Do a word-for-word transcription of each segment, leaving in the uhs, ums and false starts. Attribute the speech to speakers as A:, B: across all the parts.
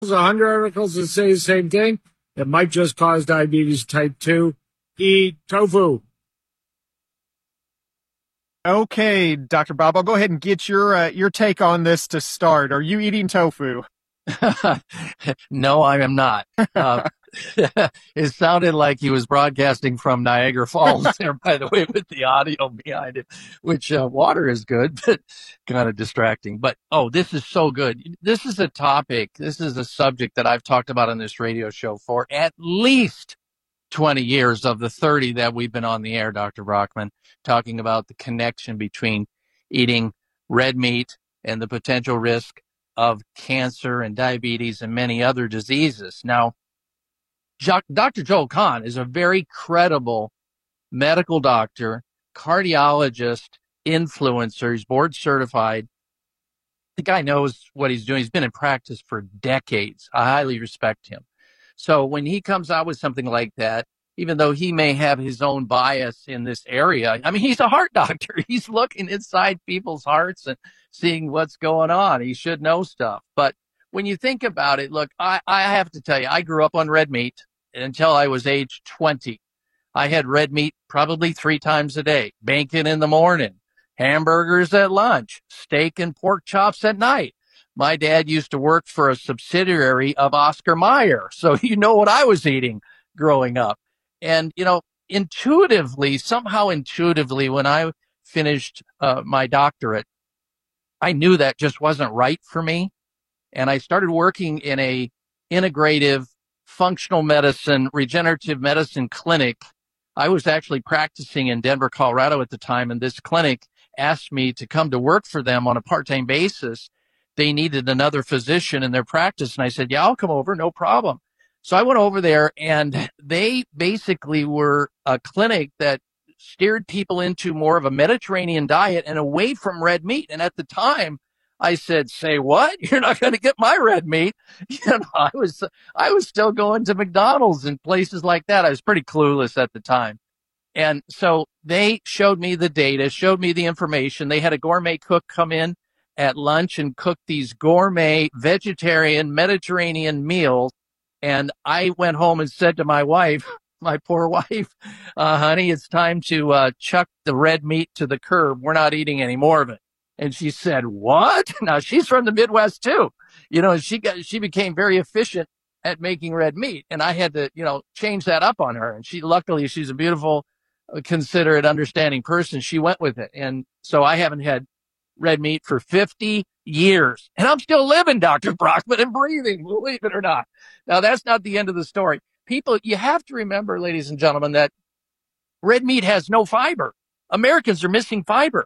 A: a hundred articles that say the same thing. It might just cause diabetes type two. Eat tofu.
B: Okay, Doctor Bob, I'll go ahead and get your uh, your take on this to start. Are you eating tofu?
C: No, I am not. Uh, it sounded like he was broadcasting from Niagara Falls there, by the way, with the audio behind it, which uh, water is good, but kind of distracting. But, oh, this is so good. This is a topic. This is a subject that I've talked about on this radio show for at least twenty years of the thirty that we've been on the air, Doctor Brockman, talking about the connection between eating red meat and the potential risk of cancer and diabetes and many other diseases. Now, Doctor Joel Kahn is a very credible medical doctor, cardiologist, influencer. He's board certified. The guy knows what he's doing. He's been in practice for decades. I highly respect him. So when he comes out with something like that, even though he may have his own bias in this area, I mean, he's a heart doctor. He's looking inside people's hearts and seeing what's going on. He should know stuff. But when you think about it, look, I, I have to tell you, I grew up on red meat until I was age twenty. I had red meat probably three times a day, bacon in the morning, hamburgers at lunch, steak and pork chops at night. My dad used to work for a subsidiary of Oscar Mayer, so you know what I was eating growing up. And, you know, intuitively, somehow intuitively, when I finished uh, my doctorate, I knew that just wasn't right for me. And I started working in a integrative functional medicine, regenerative medicine clinic. I was actually practicing in Denver, Colorado at the time, and this clinic asked me to come to work for them on a part-time basis. They needed another physician in their practice. And I said, yeah, I'll come over. No problem. So I went over there, and they basically were a clinic that steered people into more of a Mediterranean diet and away from red meat. And at the time I said, say what? You're not going to get my red meat. You know, I was, I was still going to McDonald's and places like that. I was pretty clueless at the time. And so they showed me the data, showed me the information. They had a gourmet cook come in at lunch and cook these gourmet vegetarian Mediterranean meals. And I went home and said to my wife, my poor wife, uh, honey, it's time to uh, chuck the red meat to the curb. We're not eating any more of it. And she said, what? Now, she's from the Midwest, too. You know, she got, she became very efficient at making red meat. And I had to, you know, change that up on her. And she, luckily, she's a beautiful, considerate, understanding person. She went with it. And so I haven't had red meat for fifty years. And I'm still living, Doctor Brockman, and breathing, believe it or not. Now, that's not the end of the story. People, you have to remember, ladies and gentlemen, that red meat has no fiber. Americans are missing fiber.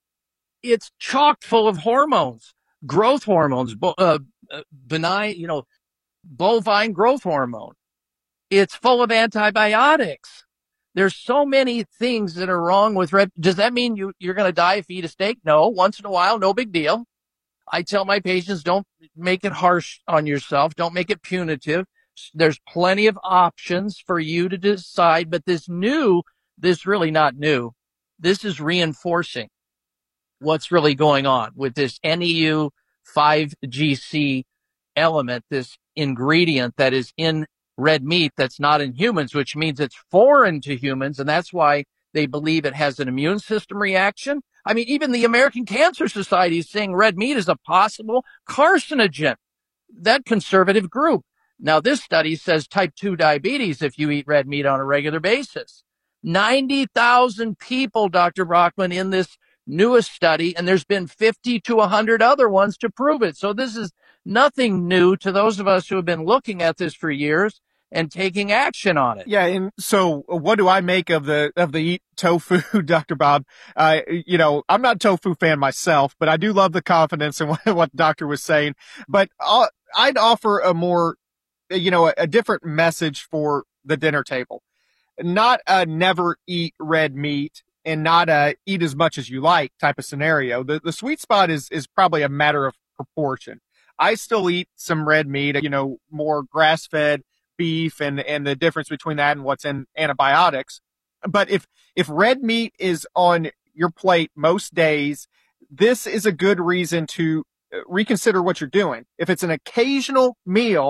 C: It's chock full of hormones, growth hormones, uh, benign, you know, bovine growth hormone. It's full of antibiotics. There's so many things that are wrong with red. Does that mean you, you're going to die if you eat a steak? No. Once in a while, no big deal. I tell my patients, don't make it harsh on yourself. Don't make it punitive. There's plenty of options for you to decide. But this new, this really not new. This is reinforcing what's really going on with this N E U five G C element, this ingredient that is in red meat that's not in humans, which means it's foreign to humans. And that's why they believe it has an immune system reaction. I mean, even the American Cancer Society is saying red meat is a possible carcinogen, that conservative group. Now, this study says type two diabetes if you eat red meat on a regular basis. ninety thousand people, Doctor Brockman, in this newest study, and there's been fifty to one hundred other ones to prove it. So this is nothing new to those of us who have been looking at this for years and taking action on it.
B: Yeah. And so what do I make of the, of the eat tofu, Doctor Bob? Uh, you know, I'm not a tofu fan myself, but I do love the confidence in what, what the doctor was saying. But I'll, I'd offer a more, you know, a, a different message for the dinner table. Not a never eat red meat and not a eat as much as you like type of scenario. The, the sweet spot is, is probably a matter of proportion. I still eat some red meat, you know, more grass-fed beef and, and the difference between that and what's in antibiotics. But if, if red meat is on your plate most days, this is a good reason to reconsider what you're doing. If it's an occasional meal,